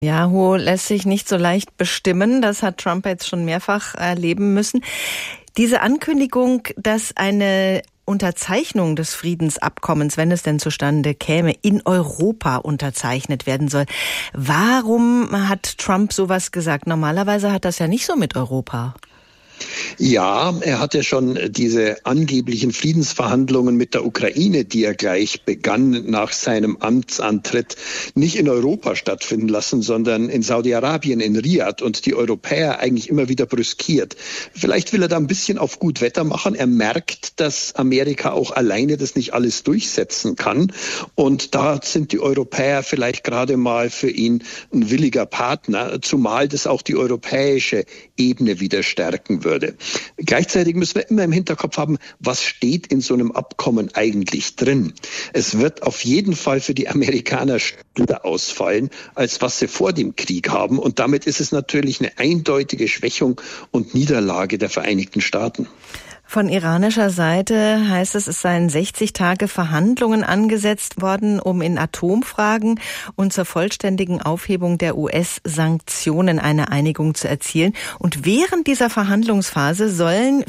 Netanyahu lässt sich nicht so leicht bestimmen. Das hat Trump jetzt schon mehrfach erleben müssen. Diese Ankündigung, dass eine Unterzeichnung des Friedensabkommens, wenn es denn zustande käme, in Europa unterzeichnet werden soll. Warum hat Trump sowas gesagt? Normalerweise hat das ja nicht so mit Europa. Ja, er hat ja schon diese angeblichen Friedensverhandlungen mit der Ukraine, die er gleich begann nach seinem Amtsantritt, nicht in Europa stattfinden lassen, sondern in Saudi-Arabien, in Riyadh, und die Europäer eigentlich immer wieder brüskiert. Vielleicht will er da ein bisschen auf gut Wetter machen. Er merkt, dass Amerika auch alleine das nicht alles durchsetzen kann. Und da sind die Europäer vielleicht gerade mal für ihn ein williger Partner, zumal das auch die europäische Ebene wieder stärken würde. Gleichzeitig müssen wir immer im Hinterkopf haben, was steht in so einem Abkommen eigentlich drin. Es wird auf jeden Fall für die Amerikaner schneller ausfallen, als was sie vor dem Krieg haben. Und damit ist es natürlich eine eindeutige Schwächung und Niederlage der Vereinigten Staaten. Von iranischer Seite heißt es seien 60 Tage Verhandlungen angesetzt worden, um in Atomfragen und zur vollständigen Aufhebung der US-Sanktionen eine Einigung zu erzielen. Und während dieser Verhandlungsphase sollen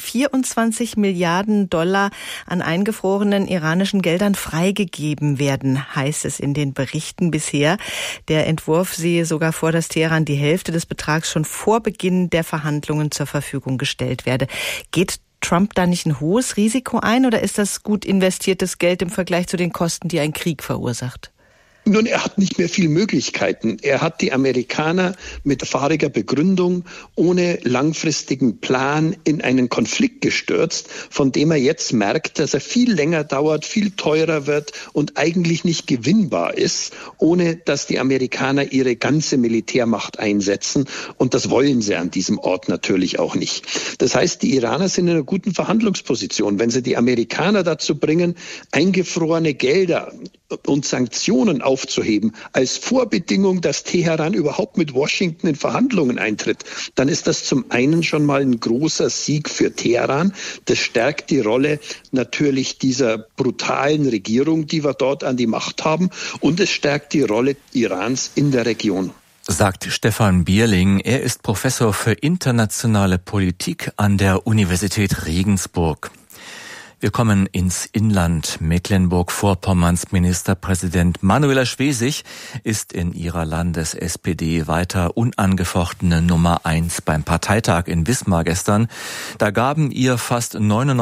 24 Milliarden Dollar an eingefrorenen iranischen Geldern freigegeben werden, heißt es in den Berichten bisher. Der Entwurf sehe sogar vor, dass Teheran die Hälfte des Betrags schon vor Beginn der Verhandlungen zur Verfügung gestellt werde. Geht Trump da nicht ein hohes Risiko ein, oder ist das gut investiertes Geld im Vergleich zu den Kosten, die ein Krieg verursacht? Nun, er hat nicht mehr viel Möglichkeiten. Er hat die Amerikaner mit fahriger Begründung, ohne langfristigen Plan in einen Konflikt gestürzt, von dem er jetzt merkt, dass er viel länger dauert, viel teurer wird und eigentlich nicht gewinnbar ist, ohne dass die Amerikaner ihre ganze Militärmacht einsetzen. Und das wollen sie an diesem Ort natürlich auch nicht. Das heißt, die Iraner sind in einer guten Verhandlungsposition. Wenn sie die Amerikaner dazu bringen, eingefrorene Gelder und Sanktionen aufzuheben, als Vorbedingung, dass Teheran überhaupt mit Washington in Verhandlungen eintritt, dann ist das zum einen schon mal ein großer Sieg für Teheran. Das stärkt die Rolle natürlich dieser brutalen Regierung, die wir dort an die Macht haben, und es stärkt die Rolle Irans in der Region. Sagt Stefan Bierling. Er ist Professor für internationale Politik an der Universität Regensburg. Wir kommen ins Inland. Mecklenburg-Vorpommerns Ministerpräsident Manuela Schwesig ist in ihrer Landes-SPD weiter unangefochtene Nummer 1 beim Parteitag in Wismar gestern. Da gaben ihr fast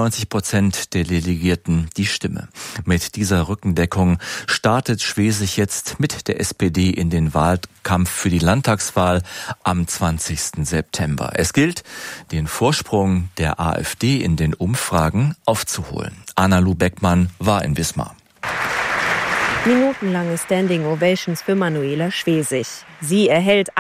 99% der Delegierten die Stimme. Mit dieser Rückendeckung startet Schwesig jetzt mit der SPD in den Wahlkampf für die Landtagswahl am 20. September. Es gilt, den Vorsprung der AfD in den Umfragen aufzuholen. Anna-Lu Beckmann war in Wismar. Minutenlange Standing Ovations für Manuela Schwesig. Sie erhält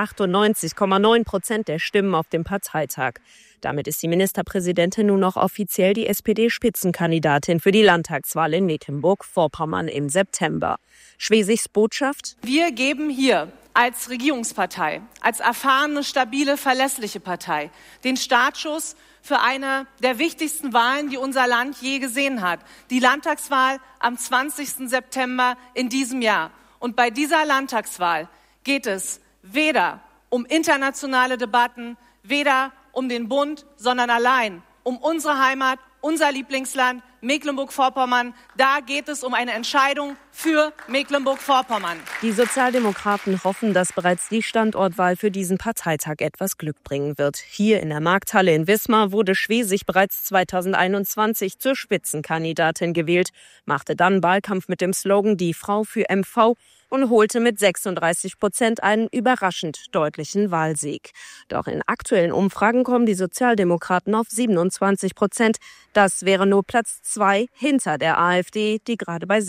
98,9% der Stimmen auf dem Parteitag. Damit ist die Ministerpräsidentin nun noch offiziell die SPD-Spitzenkandidatin für die Landtagswahl in Mecklenburg-Vorpommern im September. Schwesigs Botschaft? Wir geben hier als Regierungspartei, als erfahrene, stabile, verlässliche Partei den Startschuss für eine der wichtigsten Wahlen, die unser Land je gesehen hat. Die Landtagswahl am 20. September in diesem Jahr. Und bei dieser Landtagswahl geht es weder um internationale Debatten, weder um den Bund, sondern allein um unsere Heimat, unser Lieblingsland, Mecklenburg-Vorpommern. Da geht es um eine Entscheidung für Mecklenburg-Vorpommern. Die Sozialdemokraten hoffen, dass bereits die Standortwahl für diesen Parteitag etwas Glück bringen wird. Hier in der Markthalle in Wismar wurde Schwesig bereits 2021 zur Spitzenkandidatin gewählt, machte dann Wahlkampf mit dem Slogan „Die Frau für MV“ und holte mit 36% einen überraschend deutlichen Wahlsieg. Doch in aktuellen Umfragen kommen die Sozialdemokraten auf 27%. Das wäre nur Platz 2 hinter der AfD, die gerade bei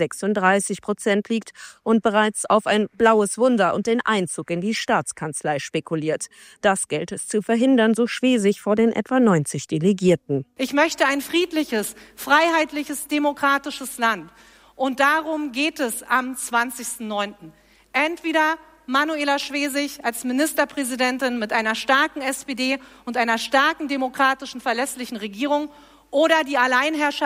36% liegt und bereits auf ein blaues Wunder und den Einzug in die Staatskanzlei spekuliert. Das gilt es zu verhindern, so Schwesig vor den etwa 90 Delegierten. Ich möchte ein friedliches, freiheitliches, demokratisches Land. Und darum geht es am 20.09. Entweder Manuela Schwesig als Ministerpräsidentin mit einer starken SPD und einer starken demokratischen, verlässlichen Regierung oder die Alleinherrschaft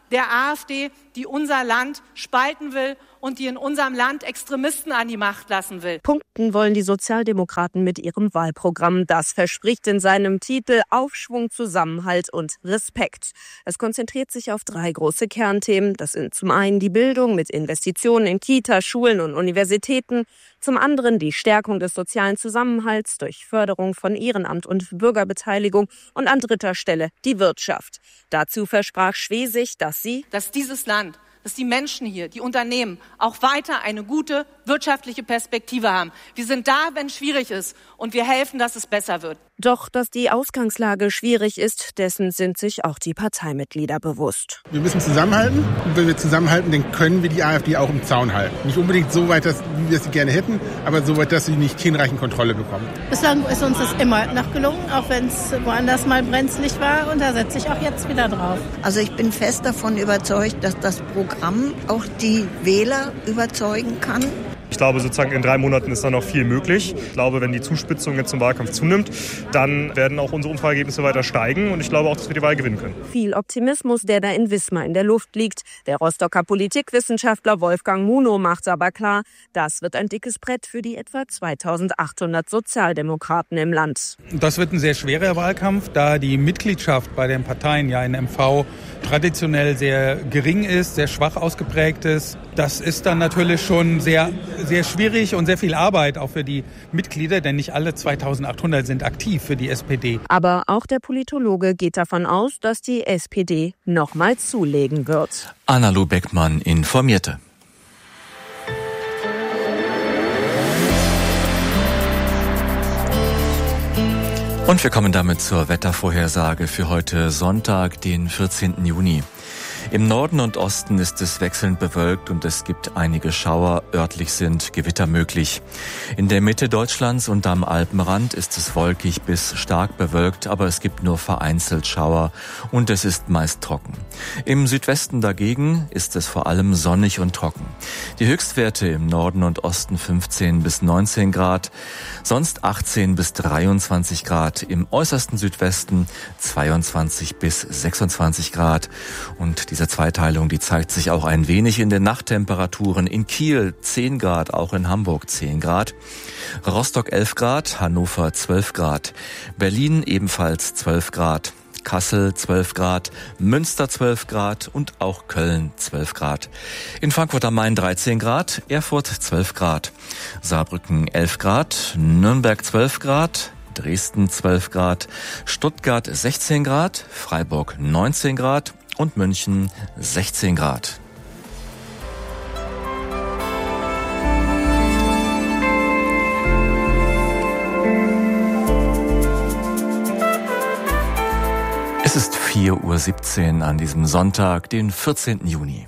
der AfD, die unser Land spalten will und die in unserem Land Extremisten an die Macht lassen will. Punkten wollen die Sozialdemokraten mit ihrem Wahlprogramm. Das verspricht in seinem Titel Aufschwung, Zusammenhalt und Respekt. Es konzentriert sich auf 3 große Kernthemen. Das sind zum einen die Bildung mit Investitionen in Kita, Schulen und Universitäten. Zum anderen die Stärkung des sozialen Zusammenhalts durch Förderung von Ehrenamt und Bürgerbeteiligung und an 3. Stelle die Wirtschaft. Dazu versprach Schwesig, dass dieses Land, dass die Menschen hier, die Unternehmen auch weiter eine gute wirtschaftliche Perspektive haben. Wir sind da, wenn es schwierig ist und wir helfen, dass es besser wird. Doch, dass die Ausgangslage schwierig ist, dessen sind sich auch die Parteimitglieder bewusst. Wir müssen zusammenhalten und wenn wir zusammenhalten, dann können wir die AfD auch im Zaun halten. Nicht unbedingt so weit, wie wir sie gerne hätten, aber so weit, dass sie nicht hinreichend Kontrolle bekommen. Bislang ist uns das immer noch gelungen, auch wenn es woanders mal brenzlig war und da setze ich auch jetzt wieder drauf. Also ich bin fest davon überzeugt, dass das Programm auch die Wähler überzeugen kann. Ich glaube, sozusagen in 3 Monaten ist da noch viel möglich. Ich glaube, wenn die Zuspitzung jetzt zum Wahlkampf zunimmt, dann werden auch unsere Umfrageergebnisse weiter steigen. Und ich glaube auch, dass wir die Wahl gewinnen können. Viel Optimismus, der da in Wismar in der Luft liegt. Der Rostocker Politikwissenschaftler Wolfgang Munow macht aber klar, das wird ein dickes Brett für die etwa 2800 Sozialdemokraten im Land. Das wird ein sehr schwerer Wahlkampf, da die Mitgliedschaft bei den Parteien ja in MV traditionell sehr gering ist, sehr schwach ausgeprägt ist. Das ist dann natürlich schon sehr schwierig und sehr viel Arbeit auch für die Mitglieder, denn nicht alle 2800 sind aktiv für die SPD. Aber auch der Politologe geht davon aus, dass die SPD nochmal zulegen wird. Anna Beckmann informierte. Und wir kommen damit zur Wettervorhersage für heute Sonntag, den 14. Juni. Im Norden und Osten ist es wechselnd bewölkt und es gibt einige Schauer. Örtlich sind Gewitter möglich. In der Mitte Deutschlands und am Alpenrand ist es wolkig bis stark bewölkt, aber es gibt nur vereinzelt Schauer und es ist meist trocken. Im Südwesten dagegen ist es vor allem sonnig und trocken. Die Höchstwerte im Norden und Osten 15 bis 19 Grad, sonst 18 bis 23 Grad. Im äußersten Südwesten 22 bis 26 Grad. Und diese Zweiteilung, die zeigt sich auch ein wenig in den Nachttemperaturen. In Kiel 10 Grad, auch in Hamburg 10 Grad. Rostock 11 Grad, Hannover 12 Grad. Berlin ebenfalls 12 Grad. Kassel 12 Grad, Münster 12 Grad und auch Köln 12 Grad. In Frankfurt am Main 13 Grad, Erfurt 12 Grad. Saarbrücken 11 Grad, Nürnberg 12 Grad. Dresden 12 Grad, Stuttgart 16 Grad, Freiburg 19 Grad und München 16 Grad. Es ist 4:17 Uhr an diesem Sonntag, den 14. Juni.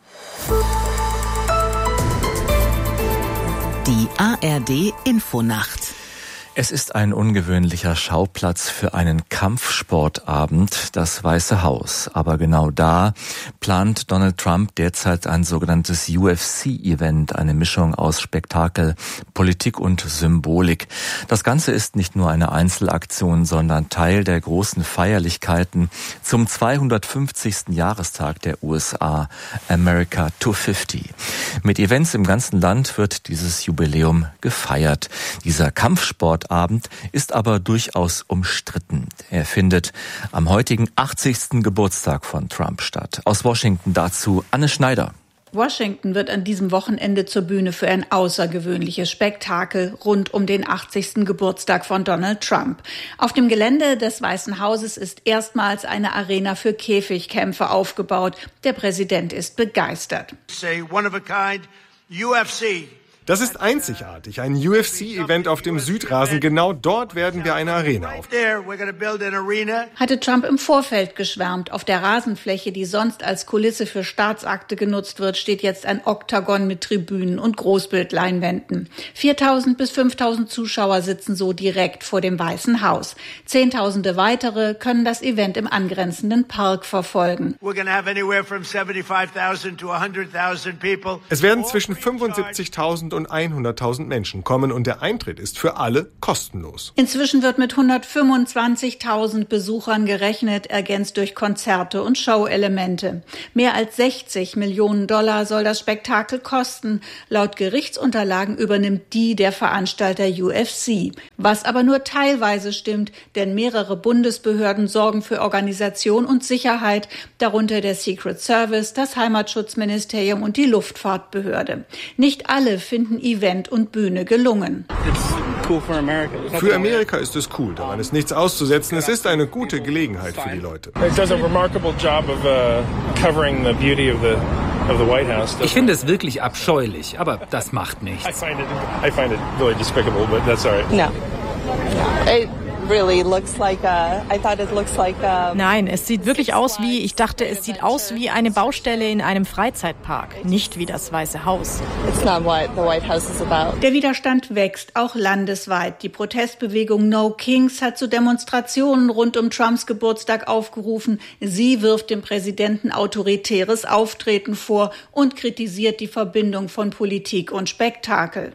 Die ARD Infonacht. Es ist ein ungewöhnlicher Schauplatz für einen Kampfsportabend, das Weiße Haus. Aber genau da plant Donald Trump derzeit ein sogenanntes UFC-Event, eine Mischung aus Spektakel, Politik und Symbolik. Das Ganze ist nicht nur eine Einzelaktion, sondern Teil der großen Feierlichkeiten zum 250. Jahrestag der USA, America 250. Mit Events im ganzen Land wird dieses Jubiläum gefeiert. Dieser Kampfsportabend ist aber durchaus umstritten. Er findet am heutigen 80. Geburtstag von Trump statt. Aus Washington dazu Anne Schneider. Washington wird an diesem Wochenende zur Bühne für ein außergewöhnliches Spektakel rund um den 80. Geburtstag von Donald Trump. Auf dem Gelände des Weißen Hauses ist erstmals eine Arena für Käfigkämpfe aufgebaut. Der Präsident ist begeistert. Das ist einzigartig, ein UFC-Event auf dem Südrasen. Genau dort werden wir eine Arena aufbauen. Hatte Trump im Vorfeld geschwärmt. Auf der Rasenfläche, die sonst als Kulisse für Staatsakte genutzt wird, steht jetzt ein Oktagon mit Tribünen und Großbildleinwänden. 4.000 bis 5.000 Zuschauer sitzen so direkt vor dem Weißen Haus. Zehntausende weitere können das Event im angrenzenden Park verfolgen. Es werden zwischen 75.000 80.000 und 100.000 Menschen kommen und der Eintritt ist für alle kostenlos. Inzwischen wird mit 125.000 Besuchern gerechnet, ergänzt durch Konzerte und Showelemente. Mehr als 60 Millionen $, soll das Spektakel kosten. Laut Gerichtsunterlagen übernimmt die der Veranstalter UFC. Was aber nur teilweise stimmt, denn mehrere Bundesbehörden sorgen für Organisation und Sicherheit, darunter der Secret Service, das Heimatschutzministerium und die Luftfahrtbehörde. Nicht alle finden Event und Bühne gelungen. Für Amerika ist es cool, daran ist nichts auszusetzen. Es ist eine gute Gelegenheit für die Leute. Ich finde es wirklich abscheulich, aber das macht nichts. Nein, es sieht wirklich aus wie, ich dachte, es sieht aus wie eine Baustelle in einem Freizeitpark, nicht wie das Weiße Haus. Der Widerstand wächst, auch landesweit. Die Protestbewegung No Kings hat zu Demonstrationen rund um Trumps Geburtstag aufgerufen. Sie wirft dem Präsidenten autoritäres Auftreten vor und kritisiert die Verbindung von Politik und Spektakel.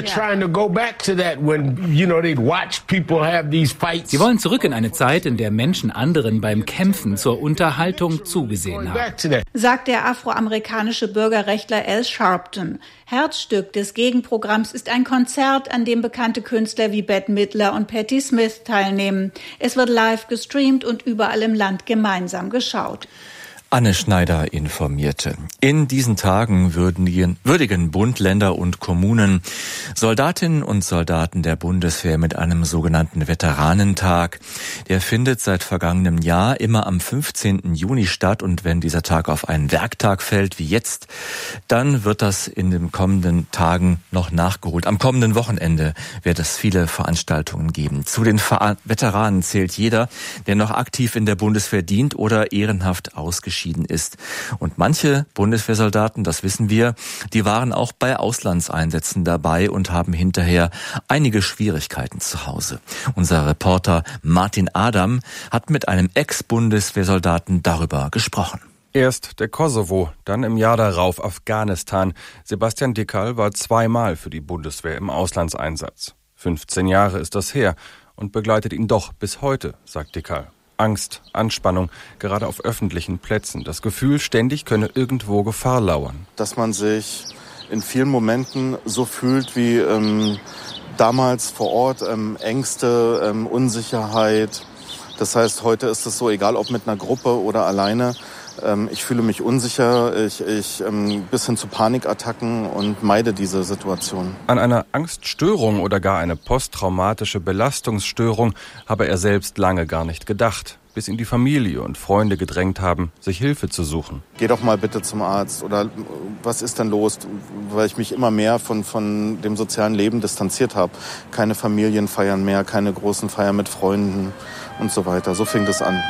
Sie wollen zurück in eine Zeit, in der Menschen anderen beim Kämpfen zur Unterhaltung zugesehen haben, sagt der afroamerikanische Bürgerrechtler Al Sharpton. Herzstück des Gegenprogramms ist ein Konzert, an dem bekannte Künstler wie Bette Midler und Patti Smith teilnehmen. Es wird live gestreamt und überall im Land gemeinsam geschaut. Anne Schneider informierte. In diesen Tagen würdigen Bund, Länder und Kommunen Soldatinnen und Soldaten der Bundeswehr mit einem sogenannten Veteranentag. Der findet seit vergangenem Jahr immer am 15. Juni statt und wenn dieser Tag auf einen Werktag fällt, wie jetzt, dann wird das in den kommenden Tagen noch nachgeholt. Am kommenden Wochenende wird es viele Veranstaltungen geben. Zu den Veteranen zählt jeder, der noch aktiv in der Bundeswehr dient oder ehrenhaft ausgeschieden ist. Und manche Bundeswehrsoldaten, das wissen wir, die waren auch bei Auslandseinsätzen dabei und haben hinterher einige Schwierigkeiten zu Hause. Unser Reporter Martin Adam hat mit einem Ex-Bundeswehrsoldaten darüber gesprochen. Erst der Kosovo, dann im Jahr darauf Afghanistan. Sebastian Dickerl war zweimal für die Bundeswehr im Auslandseinsatz. 15 Jahre ist das her und begleitet ihn doch bis heute, sagt Dickerl. Angst, Anspannung, gerade auf öffentlichen Plätzen. Das Gefühl, ständig könne irgendwo Gefahr lauern. Dass man sich in vielen Momenten so fühlt wie damals vor Ort, Ängste, Unsicherheit. Das heißt, heute ist es so, egal ob mit einer Gruppe oder alleine, ich fühle mich unsicher, ich bis hin zu Panikattacken und meide diese Situation. An eine Angststörung oder gar eine posttraumatische Belastungsstörung habe er selbst lange gar nicht gedacht, bis ihn die Familie und Freunde gedrängt haben, sich Hilfe zu suchen. Geh doch mal bitte zum Arzt oder was ist denn los? Weil ich mich immer mehr von dem sozialen Leben distanziert habe. Keine Familienfeiern mehr, keine großen Feiern mit Freunden und so weiter. So fing das an.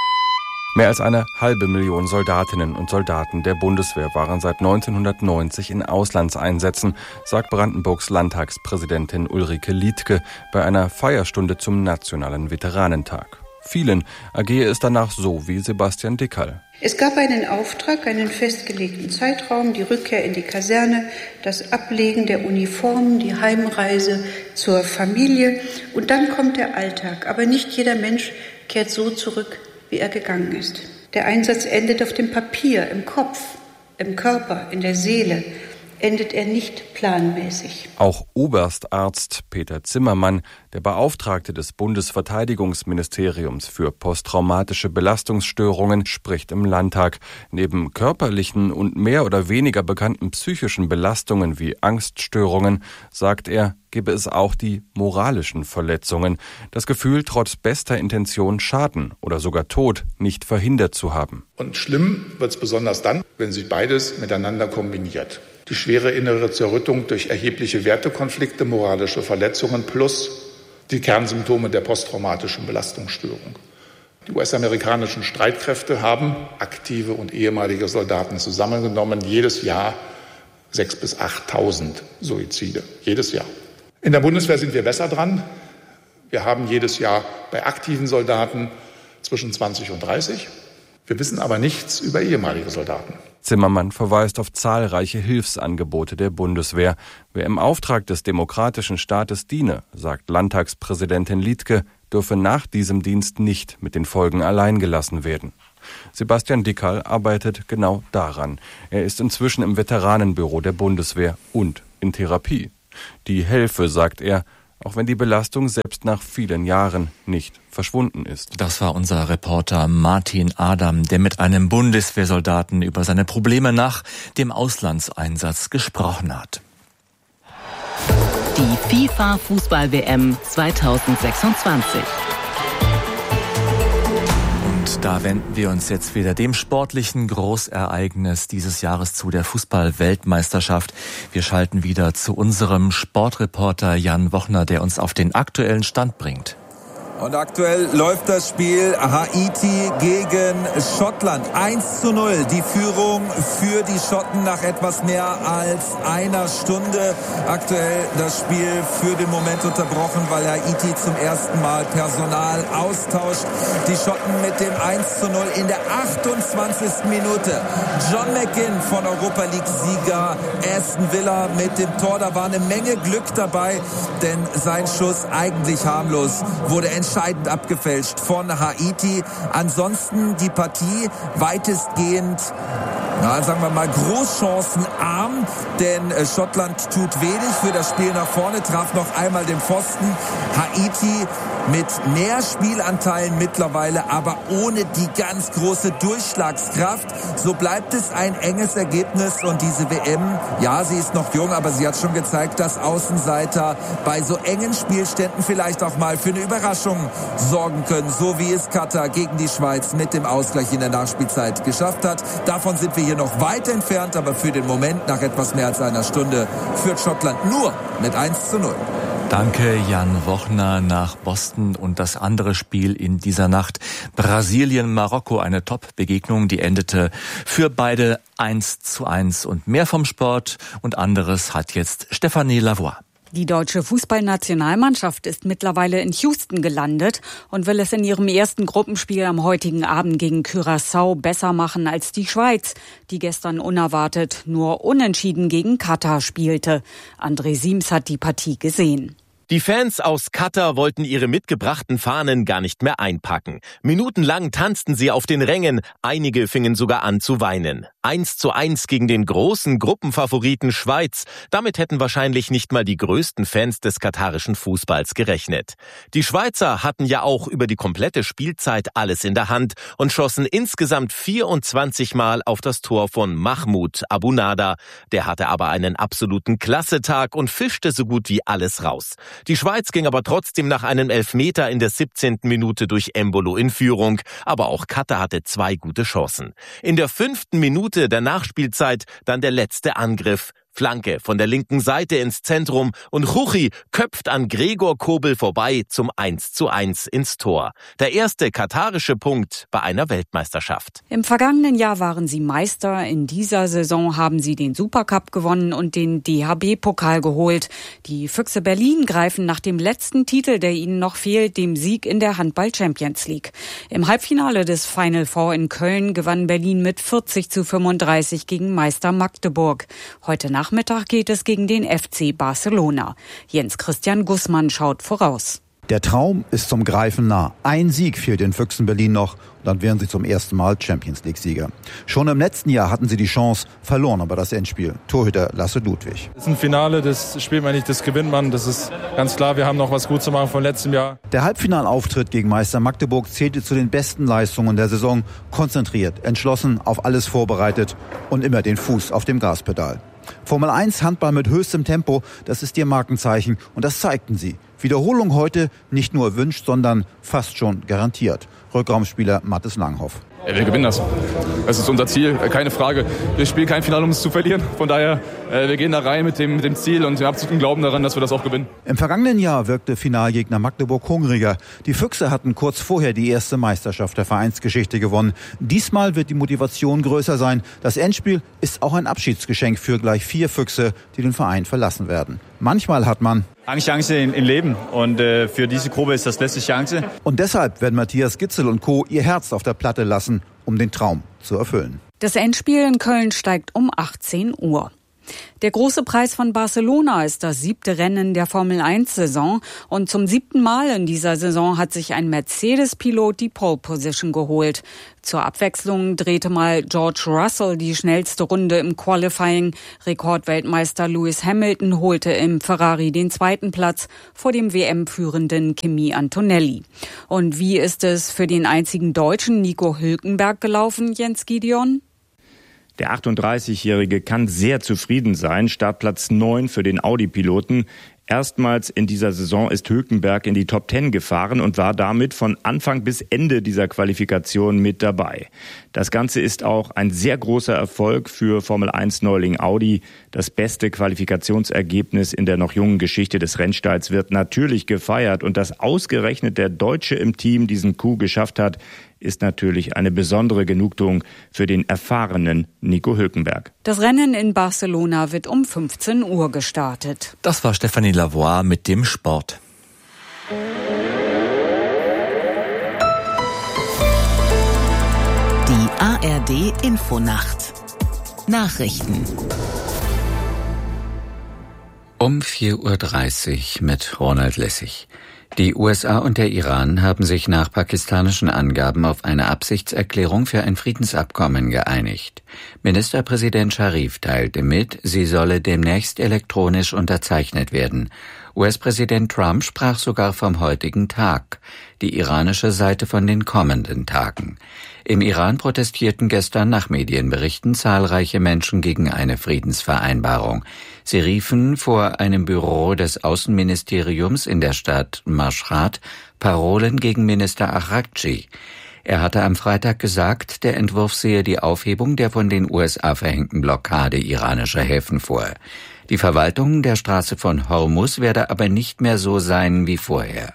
Mehr als 500.000 Soldatinnen und Soldaten der Bundeswehr waren seit 1990 in Auslandseinsätzen, sagt Brandenburgs Landtagspräsidentin Ulrike Liedtke bei einer Feierstunde zum Nationalen Veteranentag. Vielen ergehe es danach so wie Sebastian Dickerl. Es gab einen Auftrag, einen festgelegten Zeitraum, die Rückkehr in die Kaserne, das Ablegen der Uniformen, die Heimreise zur Familie und dann kommt der Alltag. Aber nicht jeder Mensch kehrt so zurück, wie er gegangen ist. Der Einsatz endet auf dem Papier, im Kopf, im Körper, in der Seele. Endet er nicht planmäßig. Auch Oberstarzt Peter Zimmermann, der Beauftragte des Bundesverteidigungsministeriums für posttraumatische Belastungsstörungen, spricht im Landtag. Neben körperlichen und mehr oder weniger bekannten psychischen Belastungen wie Angststörungen, sagt er, gebe es auch die moralischen Verletzungen. Das Gefühl, trotz bester Intention Schaden oder sogar Tod nicht verhindert zu haben. Und schlimm wird es besonders dann, wenn sich beides miteinander kombiniert. Die schwere innere Zerrüttung durch erhebliche Wertekonflikte, moralische Verletzungen plus die Kernsymptome der posttraumatischen Belastungsstörung. Die US-amerikanischen Streitkräfte haben aktive und ehemalige Soldaten zusammengenommen, jedes Jahr 6.000 bis 8.000 Suizide. Jedes Jahr. In der Bundeswehr sind wir besser dran. Wir haben jedes Jahr bei aktiven Soldaten zwischen 20 und 30. Wir wissen aber nichts über ehemalige Soldaten. Zimmermann verweist auf zahlreiche Hilfsangebote der Bundeswehr. Wer im Auftrag des demokratischen Staates diene, sagt Landtagspräsidentin Liedtke, dürfe nach diesem Dienst nicht mit den Folgen allein gelassen werden. Sebastian Dickerl arbeitet genau daran. Er ist inzwischen im Veteranenbüro der Bundeswehr und in Therapie. Die helfe, sagt er, auch wenn die Belastung selbst nach vielen Jahren nicht verschwunden ist. Das war unser Reporter Martin Adam, der mit einem Bundeswehrsoldaten über seine Probleme nach dem Auslandseinsatz gesprochen hat. Die FIFA-Fußball-WM 2026. Da wenden wir uns jetzt wieder dem sportlichen Großereignis dieses Jahres zu, der Fußball-Weltmeisterschaft. Wir schalten wieder zu unserem Sportreporter Jan Wochner, der uns auf den aktuellen Stand bringt. Und aktuell läuft das Spiel Haiti gegen Schottland. 1:0 die Führung für die Schotten nach etwas mehr als einer Stunde. Aktuell das Spiel für den Moment unterbrochen, weil Haiti zum ersten Mal Personal austauscht. Die Schotten mit dem 1:0 in der 28. Minute. John McGinn von Europa League-Sieger Aston Villa mit dem Tor. Da war eine Menge Glück dabei, denn sein Schuss eigentlich harmlos wurde entscheidend abgefälscht von Haiti. Ansonsten die Partie weitestgehend, sagen wir mal, großchancenarm, denn Schottland tut wenig für das Spiel nach vorne, traf noch einmal den Pfosten. Haiti mit mehr Spielanteilen mittlerweile, aber ohne die ganz große Durchschlagskraft. So bleibt es ein enges Ergebnis und diese WM, ja, sie ist noch jung, aber sie hat schon gezeigt, dass Außenseiter bei so engen Spielständen vielleicht auch mal für eine Überraschung sorgen können, so wie es Katar gegen die Schweiz mit dem Ausgleich in der Nachspielzeit geschafft hat. Davon sind wir hier noch weit entfernt, aber für den Moment, nach etwas mehr als einer Stunde, führt Schottland nur mit 1:0. Danke, Jan Wochner nach Boston. Und das andere Spiel in dieser Nacht, Brasilien-Marokko, eine Top-Begegnung, die endete für beide 1:1. Und mehr vom Sport und anderes hat jetzt Stefanie Lavoie. Die deutsche Fußballnationalmannschaft ist mittlerweile in Houston gelandet und will es in ihrem ersten Gruppenspiel am heutigen Abend gegen Curaçao besser machen als die Schweiz, die gestern unerwartet nur unentschieden gegen Katar spielte. André Siems hat die Partie gesehen. Die Fans aus Katar wollten ihre mitgebrachten Fahnen gar nicht mehr einpacken. Minutenlang tanzten sie auf den Rängen, einige fingen sogar an zu weinen. 1:1 gegen den großen Gruppenfavoriten Schweiz. Damit hätten wahrscheinlich nicht mal die größten Fans des katarischen Fußballs gerechnet. Die Schweizer hatten ja auch über die komplette Spielzeit alles in der Hand und schossen insgesamt 24 Mal auf das Tor von Mahmoud Abunada. Der hatte aber einen absoluten Klassetag und fischte so gut wie alles raus. Die Schweiz ging aber trotzdem nach einem Elfmeter in der 17. Minute durch Embolo in Führung. Aber auch Katar hatte 2 gute Chancen. In der 5. Minute der Nachspielzeit dann der letzte Angriff. Flanke von der linken Seite ins Zentrum und Juchi köpft an Gregor Kobel vorbei zum 1:1 ins Tor. Der erste katarische Punkt bei einer Weltmeisterschaft. Im vergangenen Jahr waren sie Meister. In dieser Saison haben sie den Supercup gewonnen und den DHB-Pokal geholt. Die Füchse Berlin greifen nach dem letzten Titel, der ihnen noch fehlt, dem Sieg in der Handball-Champions League. Im Halbfinale des Final Four in Köln gewann Berlin mit 40:35 gegen Meister Magdeburg. Heute Nachmittag geht es gegen den FC Barcelona. Jens Christian Gussmann schaut voraus. Der Traum ist zum Greifen nah. Ein Sieg fehlt den Füchsen Berlin noch. Dann wären sie zum ersten Mal Champions-League-Sieger. Schon im letzten Jahr hatten sie die Chance, verloren aber das Endspiel. Torhüter Lasse Ludwig. Das ist ein Finale, das spielt man nicht, das gewinnt man. Das ist ganz klar, wir haben noch was gut zu machen von letztem Jahr. Der Halbfinalauftritt gegen Meister Magdeburg zählte zu den besten Leistungen der Saison. Konzentriert, entschlossen, auf alles vorbereitet und immer den Fuß auf dem Gaspedal. Formel 1 Handball mit höchstem Tempo, das ist ihr Markenzeichen und das zeigten sie. Wiederholung heute nicht nur erwünscht, sondern fast schon garantiert. Rückraumspieler Mathis Langhoff. Wir gewinnen das. Das ist unser Ziel, keine Frage. Wir spielen kein Finale, um es zu verlieren. Von daher, wir gehen da rein mit dem Ziel und dem absoluten Glauben daran, dass wir das auch gewinnen. Im vergangenen Jahr wirkte Finalgegner Magdeburg hungriger. Die Füchse hatten kurz vorher die erste Meisterschaft der Vereinsgeschichte gewonnen. Diesmal wird die Motivation größer sein. Das Endspiel ist auch ein Abschiedsgeschenk für gleich 4 Füchse, die den Verein verlassen werden. Manchmal hat man Eine Chance im Leben und für diese Gruppe ist das letzte Chance. Und deshalb werden Matthias Gitzel und Co. ihr Herz auf der Platte lassen, um den Traum zu erfüllen. Das Endspiel in Köln steigt um 18 Uhr. Der große Preis von Barcelona ist das 7. Rennen der Formel-1-Saison und zum 7. Mal in dieser Saison hat sich ein Mercedes-Pilot die Pole-Position geholt. Zur Abwechslung drehte mal George Russell die schnellste Runde im Qualifying. Rekordweltmeister Lewis Hamilton holte im Ferrari den 2. Platz vor dem WM-führenden Kimi Antonelli. Und wie ist es für den einzigen Deutschen Nico Hülkenberg gelaufen, Jens Gideon? Der 38-Jährige kann sehr zufrieden sein. Startplatz 9 für den Audi-Piloten. Erstmals in dieser Saison ist Hülkenberg in die Top 10 gefahren und war damit von Anfang bis Ende dieser Qualifikation mit dabei. Das Ganze ist auch ein sehr großer Erfolg für Formel-1-Neuling Audi. Das beste Qualifikationsergebnis in der noch jungen Geschichte des Rennstalls wird natürlich gefeiert. Und dass ausgerechnet der Deutsche im Team diesen Coup geschafft hat, ist natürlich eine besondere Genugtuung für den erfahrenen Nico Hülkenberg. Das Rennen in Barcelona wird um 15 Uhr gestartet. Das war Stefanie Lavoie mit dem Sport. Die ARD Infonacht. Nachrichten. Um 4:30 Uhr mit Ronald Lessig. Die USA und der Iran haben sich nach pakistanischen Angaben auf eine Absichtserklärung für ein Friedensabkommen geeinigt. Ministerpräsident Scharif teilte mit, sie solle demnächst elektronisch unterzeichnet werden. US-Präsident Trump sprach sogar vom heutigen Tag, die iranische Seite von den kommenden Tagen. Im Iran protestierten gestern nach Medienberichten zahlreiche Menschen gegen eine Friedensvereinbarung. Sie riefen vor einem Büro des Außenministeriums in der Stadt Mashhad Parolen gegen Minister Araghchi. Er hatte am Freitag gesagt, der Entwurf sehe die Aufhebung der von den USA verhängten Blockade iranischer Häfen vor. Die Verwaltung der Straße von Hormuz werde aber nicht mehr so sein wie vorher.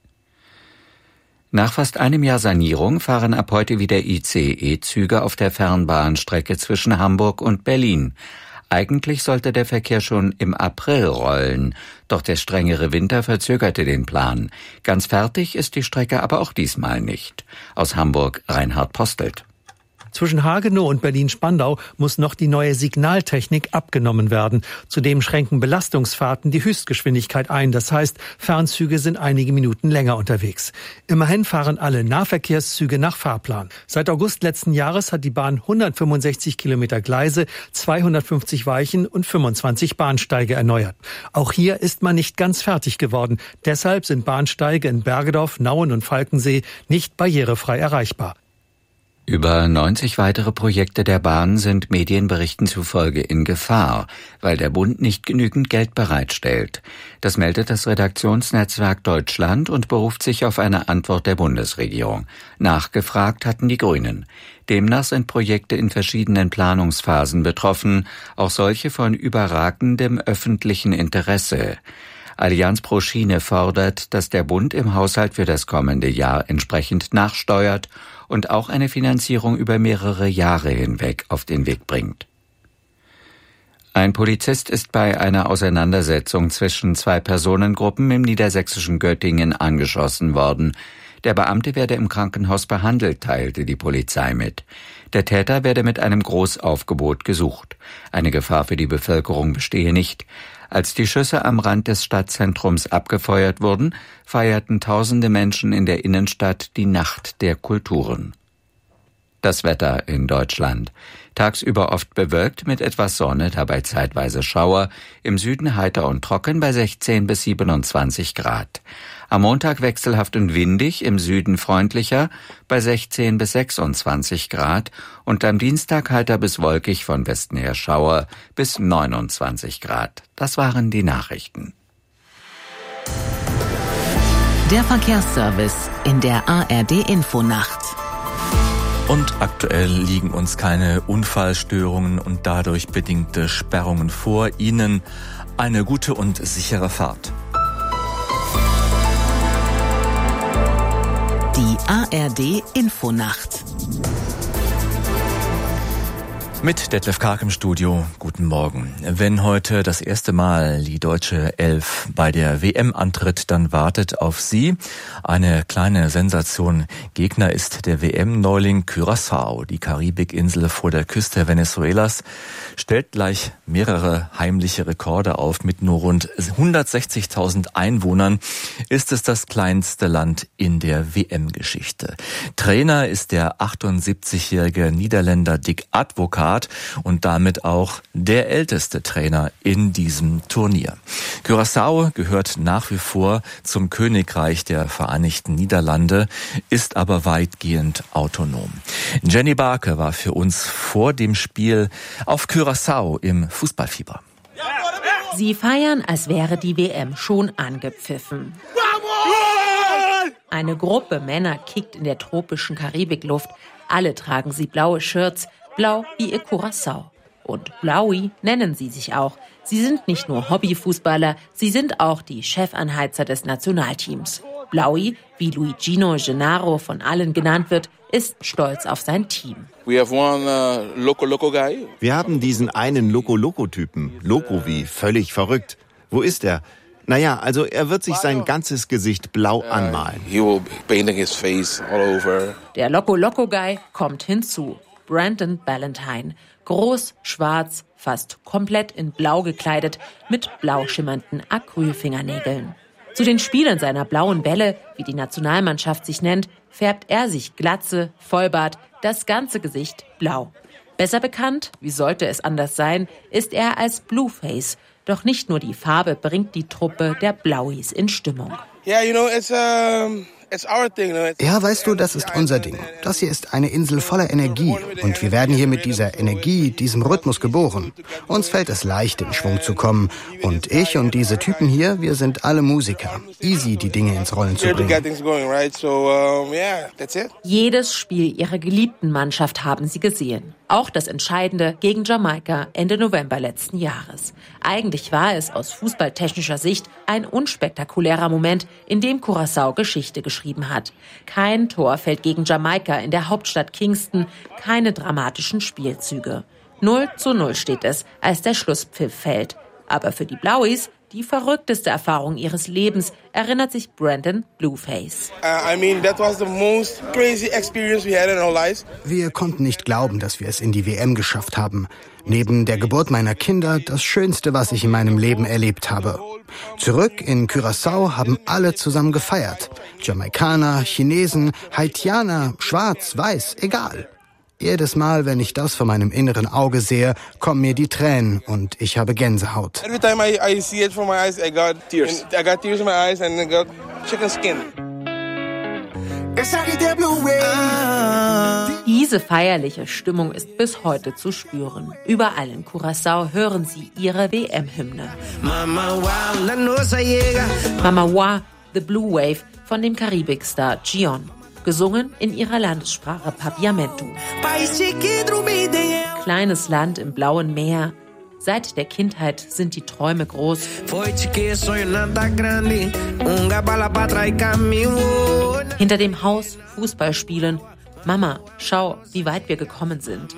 Nach fast einem Jahr Sanierung fahren ab heute wieder ICE-Züge auf der Fernbahnstrecke zwischen Hamburg und Berlin. Eigentlich sollte der Verkehr schon im April rollen, doch der strengere Winter verzögerte den Plan. Ganz fertig ist die Strecke aber auch diesmal nicht. Aus Hamburg Reinhard Postelt. Zwischen Hagenow und Berlin-Spandau muss noch die neue Signaltechnik abgenommen werden. Zudem schränken Belastungsfahrten die Höchstgeschwindigkeit ein. Das heißt, Fernzüge sind einige Minuten länger unterwegs. Immerhin fahren alle Nahverkehrszüge nach Fahrplan. Seit August letzten Jahres hat die Bahn 165 Kilometer Gleise, 250 Weichen und 25 Bahnsteige erneuert. Auch hier ist man nicht ganz fertig geworden. Deshalb sind Bahnsteige in Bergedorf, Nauen und Falkensee nicht barrierefrei erreichbar. Über 90 weitere Projekte der Bahn sind Medienberichten zufolge in Gefahr, weil der Bund nicht genügend Geld bereitstellt. Das meldet das Redaktionsnetzwerk Deutschland und beruft sich auf eine Antwort der Bundesregierung. Nachgefragt hatten die Grünen. Demnach sind Projekte in verschiedenen Planungsphasen betroffen, auch solche von überragendem öffentlichen Interesse. Allianz pro Schiene fordert, dass der Bund im Haushalt für das kommende Jahr entsprechend nachsteuert und auch eine Finanzierung über mehrere Jahre hinweg auf den Weg bringt. Ein Polizist ist bei einer Auseinandersetzung zwischen zwei Personengruppen im niedersächsischen Göttingen angeschossen worden. Der Beamte werde im Krankenhaus behandelt, teilte die Polizei mit. Der Täter werde mit einem Großaufgebot gesucht. Eine Gefahr für die Bevölkerung bestehe nicht. Als die Schüsse am Rand des Stadtzentrums abgefeuert wurden, feierten tausende Menschen in der Innenstadt die Nacht der Kulturen. Das Wetter in Deutschland. Tagsüber oft bewölkt mit etwas Sonne, dabei zeitweise Schauer. Im Süden heiter und trocken bei 16 bis 27 Grad. Am Montag wechselhaft und windig, im Süden freundlicher bei 16 bis 26 Grad und am Dienstag heiter bis wolkig, von Westen her Schauer bis 29 Grad. Das waren die Nachrichten. Der Verkehrsservice in der ARD Infonacht. Und aktuell liegen uns keine Unfallstörungen und dadurch bedingte Sperrungen vor. Ihnen eine gute und sichere Fahrt. Die ARD Infonacht. Mit Detlef Karg im Studio. Guten Morgen. Wenn heute das erste Mal die deutsche Elf bei der WM antritt, dann wartet auf sie eine kleine Sensation. Gegner ist der WM-Neuling Curaçao. Die Karibikinsel vor der Küste Venezuelas stellt gleich mehrere heimliche Rekorde auf. Mit nur rund 160.000 Einwohnern ist es das kleinste Land in der WM-Geschichte. Trainer ist der 78-jährige Niederländer Dick Advocaat und damit auch der älteste Trainer in diesem Turnier. Curaçao gehört nach wie vor zum Königreich der Vereinigten Niederlande, ist aber weitgehend autonom. Jenny Barke war für uns vor dem Spiel auf Curaçao im Fußballfieber. Sie feiern, als wäre die WM schon angepfiffen. Eine Gruppe Männer kickt in der tropischen Karibikluft. Alle tragen sie blaue Shirts, blau wie ihr Curaçao. Und Blaui nennen sie sich auch. Sie sind nicht nur Hobbyfußballer, sie sind auch die Chefanheizer des Nationalteams. Blaui, wie Luigino Gennaro von allen genannt wird, ist stolz auf sein Team. Wir haben diesen einen Loco-Loco-Typen. Loco wie völlig verrückt. Wo ist er? Naja, also er wird sich sein ganzes Gesicht blau anmalen. Der Loco-Loco-Guy kommt hinzu. Brandon Ballantyne. Groß, schwarz, fast komplett in Blau gekleidet, mit blau schimmernden Acrylfingernägeln. Zu den Spielen seiner blauen Bälle, wie die Nationalmannschaft sich nennt, färbt er sich Glatze, Vollbart, das ganze Gesicht blau. Besser bekannt, wie sollte es anders sein, ist er als Blueface. Doch nicht nur die Farbe bringt die Truppe der Blauis in Stimmung. Ja, weißt du, das ist unser Ding. Das hier ist eine Insel voller Energie. Und wir werden hier mit dieser Energie, diesem Rhythmus geboren. Uns fällt es leicht, in Schwung zu kommen. Und ich und diese Typen hier, wir sind alle Musiker. Easy, die Dinge ins Rollen zu bringen. Jedes Spiel ihrer geliebten Mannschaft haben sie gesehen. Auch das Entscheidende gegen Jamaika Ende November letzten Jahres. Eigentlich war es aus fußballtechnischer Sicht ein unspektakulärer Moment, in dem Curaçao Geschichte geschrieben hat. Kein Tor fällt gegen Jamaika in der Hauptstadt Kingston, keine dramatischen Spielzüge. 0:0 steht es, als der Schlusspfiff fällt. Aber für die Blauis die verrückteste Erfahrung ihres Lebens, erinnert sich Brandon Blueface. Wir konnten nicht glauben, dass wir es in die WM geschafft haben. Neben der Geburt meiner Kinder das Schönste, was ich in meinem Leben erlebt habe. Zurück in Curaçao haben alle zusammen gefeiert. Jamaikaner, Chinesen, Haitianer, schwarz, weiß, egal. Jedes Mal, wenn ich das vor meinem inneren Auge sehe, kommen mir die Tränen und ich habe Gänsehaut. Diese feierliche Stimmung ist bis heute zu spüren. Überall in Curaçao hören sie ihre WM-Hymne. Mama Wa, The Blue Wave von dem Karibikstar Gion. Gesungen in ihrer Landessprache Papiamento. Kleines Land im blauen Meer. Seit der Kindheit sind die Träume groß. Hinter dem Haus Fußball spielen. Mama, schau, wie weit wir gekommen sind.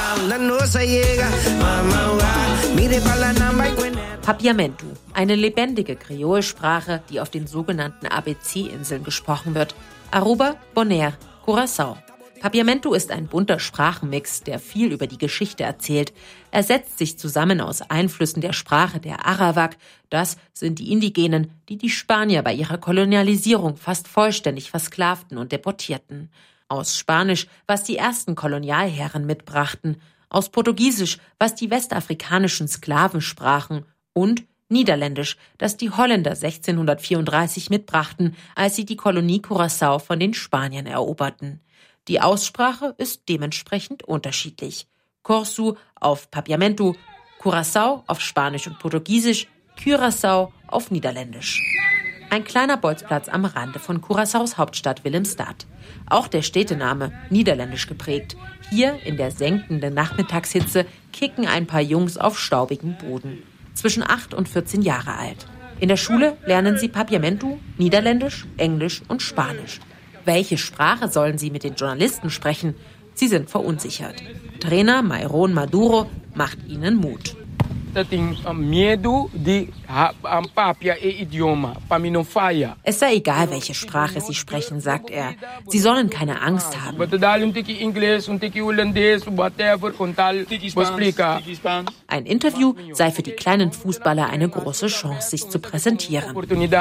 Papiamento, eine lebendige Kreolsprache, die auf den sogenannten ABC-Inseln gesprochen wird. Aruba, Bonaire, Curaçao. Papiamento ist ein bunter Sprachenmix, der viel über die Geschichte erzählt. Er setzt sich zusammen aus Einflüssen der Sprache der Arawak. Das sind die Indigenen, die die Spanier bei ihrer Kolonialisierung fast vollständig versklavten und deportierten. Aus Spanisch, was die ersten Kolonialherren mitbrachten. Aus Portugiesisch, was die westafrikanischen Sklaven sprachen. Und Niederländisch, das die Holländer 1634 mitbrachten, als sie die Kolonie Curaçao von den Spaniern eroberten. Die Aussprache ist dementsprechend unterschiedlich. Corsu auf Papiamento, Curaçao auf Spanisch und Portugiesisch, Curaçao auf Niederländisch. Ein kleiner Bolzplatz am Rande von Curaçaos Hauptstadt Willemstad. Auch der Städtename niederländisch geprägt. Hier in der senkenden Nachmittagshitze kicken ein paar Jungs auf staubigem Boden. Zwischen 8 und 14 Jahre alt. In der Schule lernen sie Papiamento, Niederländisch, Englisch und Spanisch. Welche Sprache sollen sie mit den Journalisten sprechen? Sie sind verunsichert. Trainer Myron Maduro macht ihnen Mut. Es sei egal, welche Sprache sie sprechen, sagt er. Sie sollen keine Angst haben. Ein Interview sei für die kleinen Fußballer eine große Chance, sich zu präsentieren.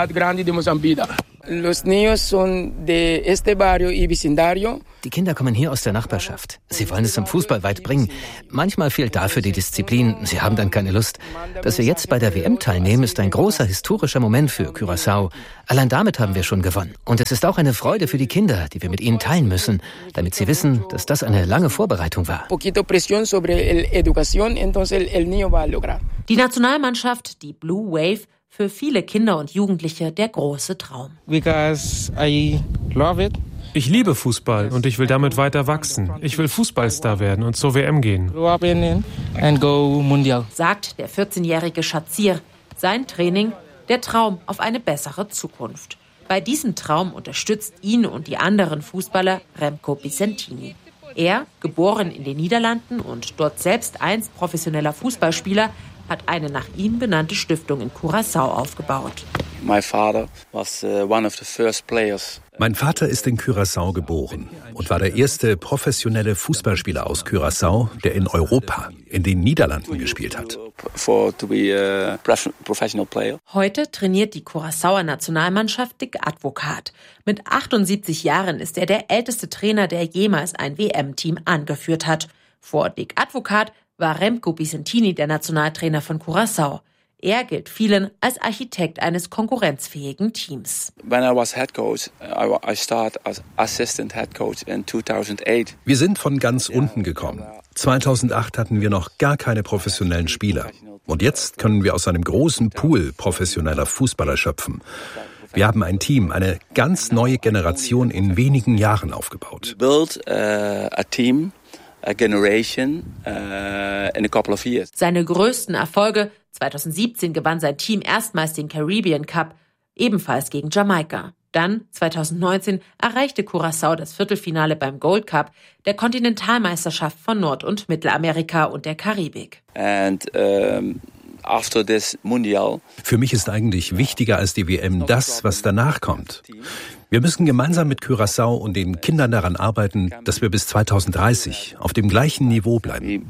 Die Kinder kommen hier aus der Nachbarschaft. Sie wollen es zum Fußball weit bringen. Manchmal fehlt dafür die Disziplin. Sie haben dann keine Lust. Dass wir jetzt bei der WM teilnehmen, ist ein großer historischer Moment für Curaçao. Allein damit haben wir schon gewonnen. Und es ist auch eine Freude für die Kinder, die wir mit ihnen teilen müssen, damit sie wissen, dass das eine lange Vorbereitung war. Die Nationalmannschaft, die Blue Wave, für viele Kinder und Jugendliche der große Traum. Because I love it. Ich liebe Fußball und ich will damit weiter wachsen. Ich will Fußballstar werden und zur WM gehen. Sagt der 14-jährige Shazir. Sein Training, der Traum auf eine bessere Zukunft. Bei diesem Traum unterstützt ihn und die anderen Fußballer Remco Vicentini. Er, geboren in den Niederlanden und dort selbst einst professioneller Fußballspieler, hat eine nach ihm benannte Stiftung in Curaçao aufgebaut. Mein Vater ist in Curaçao geboren und war der erste professionelle Fußballspieler aus Curaçao, der in Europa, in den Niederlanden gespielt hat. Heute trainiert die Curaçaoer Nationalmannschaft Dick Advocaat. Mit 78 Jahren ist er der älteste Trainer, der jemals ein WM-Team angeführt hat. Vor Dick Advocaat war Remco Vicentini der Nationaltrainer von Curaçao. Er gilt vielen als Architekt eines konkurrenzfähigen Teams. Wir sind von ganz unten gekommen. 2008 hatten wir noch gar keine professionellen Spieler. Und jetzt können wir aus einem großen Pool professioneller Fußballer schöpfen. Wir haben ein Team, eine ganz neue Generation in wenigen Jahren aufgebaut. Seine größten Erfolge: 2017 gewann sein Team erstmals den Caribbean Cup, ebenfalls gegen Jamaika. Dann, 2019, erreichte Curaçao das Viertelfinale beim Gold Cup, der Kontinentalmeisterschaft von Nord- und Mittelamerika und der Karibik. Für mich ist eigentlich wichtiger als die WM das, was danach kommt. Wir müssen gemeinsam mit Curaçao und den Kindern daran arbeiten, dass wir bis 2030 auf dem gleichen Niveau bleiben.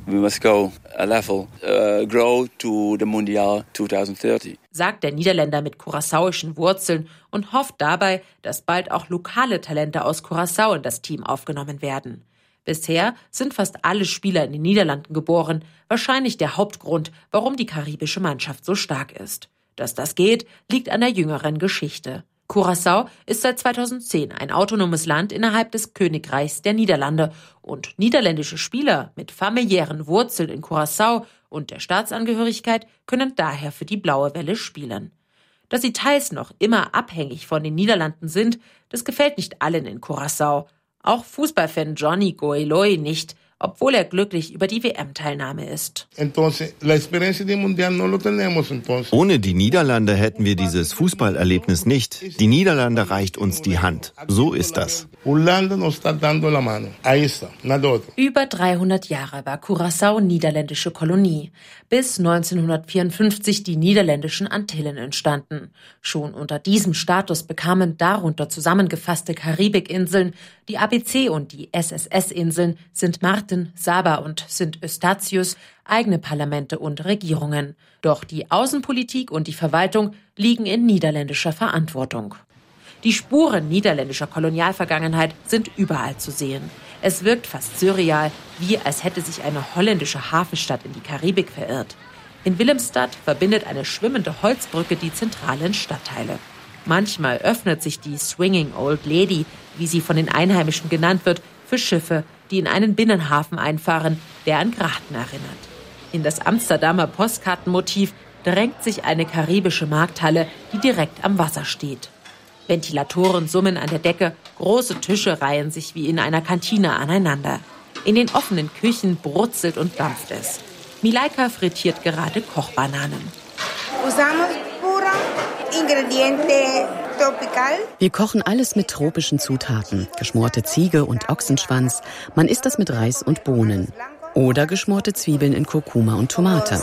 Sagt der Niederländer mit curaçaoischen Wurzeln und hofft dabei, dass bald auch lokale Talente aus Curaçao in das Team aufgenommen werden. Bisher sind fast alle Spieler in den Niederlanden geboren, wahrscheinlich der Hauptgrund, warum die karibische Mannschaft so stark ist. Dass das geht, liegt an der jüngeren Geschichte. Curaçao ist seit 2010 ein autonomes Land innerhalb des Königreichs der Niederlande und niederländische Spieler mit familiären Wurzeln in Curaçao und der Staatsangehörigkeit können daher für die Blaue Welle spielen. Dass sie teils noch immer abhängig von den Niederlanden sind, das gefällt nicht allen in Curaçao. Auch Fußballfan Johnny Goeloy nicht, obwohl er glücklich über die WM-Teilnahme ist. Ohne die Niederlande hätten wir dieses Fußballerlebnis nicht. Die Niederlande reicht uns die Hand. So ist das. Über 300 Jahre war Curaçao niederländische Kolonie, bis 1954 die niederländischen Antillen entstanden. Schon unter diesem Status bekamen darunter zusammengefasste Karibikinseln, die ABC und die SSS-Inseln, Sint Maarten, Saba und Sint Eustatius, eigene Parlamente und Regierungen. Doch die Außenpolitik und die Verwaltung liegen in niederländischer Verantwortung. Die Spuren niederländischer Kolonialvergangenheit sind überall zu sehen. Es wirkt fast surreal, wie als hätte sich eine holländische Hafenstadt in die Karibik verirrt. In Willemstad verbindet eine schwimmende Holzbrücke die zentralen Stadtteile. Manchmal öffnet sich die Swinging Old Lady, wie sie von den Einheimischen genannt wird, für Schiffe, die in einen Binnenhafen einfahren, der an Grachten erinnert. In das Amsterdamer Postkartenmotiv drängt sich eine karibische Markthalle, die direkt am Wasser steht. Ventilatoren summen an der Decke, große Tische reihen sich wie in einer Kantine aneinander. In den offenen Küchen brutzelt und dampft es. Milaika frittiert gerade Kochbananen. Wir kochen alles mit tropischen Zutaten. Geschmorte Ziege und Ochsenschwanz. Man isst das mit Reis und Bohnen. Oder geschmorte Zwiebeln in Kurkuma und Tomate.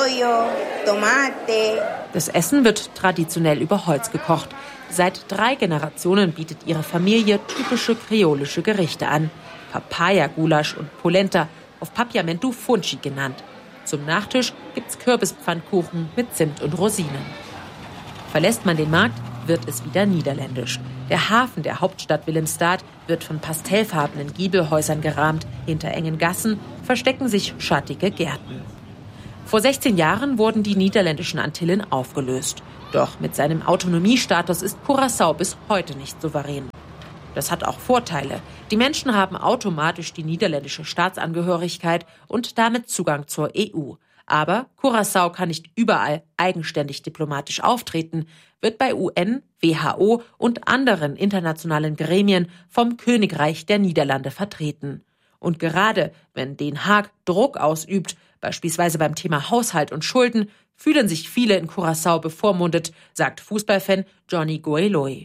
Das Essen wird traditionell über Holz gekocht. Seit 3 Generationen bietet ihre Familie typische kreolische Gerichte an. Papaya-Gulasch und Polenta, auf Papiamento Fungi genannt. Zum Nachtisch gibt's Kürbispfannkuchen mit Zimt und Rosinen. Verlässt man den Markt, wird es wieder niederländisch. Der Hafen der Hauptstadt Willemstad wird von pastellfarbenen Giebelhäusern gerahmt. Hinter engen Gassen verstecken sich schattige Gärten. Vor 16 Jahren wurden die niederländischen Antillen aufgelöst. Doch mit seinem Autonomiestatus ist Curaçao bis heute nicht souverän. Das hat auch Vorteile. Die Menschen haben automatisch die niederländische Staatsangehörigkeit und damit Zugang zur EU. Aber Curaçao kann nicht überall eigenständig diplomatisch auftreten, wird bei UN, WHO und anderen internationalen Gremien vom Königreich der Niederlande vertreten. Und gerade wenn Den Haag Druck ausübt, beispielsweise beim Thema Haushalt und Schulden, fühlen sich viele in Curaçao bevormundet, sagt Fußballfan Johnny Goeloy.